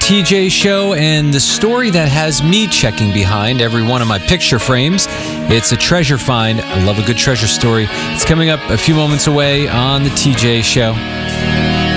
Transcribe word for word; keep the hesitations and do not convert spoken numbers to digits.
T J Show, and the story that has me checking behind every one of my picture frames. It's a treasure find. I love a good treasure story. It's coming up a few moments away on the T J Show.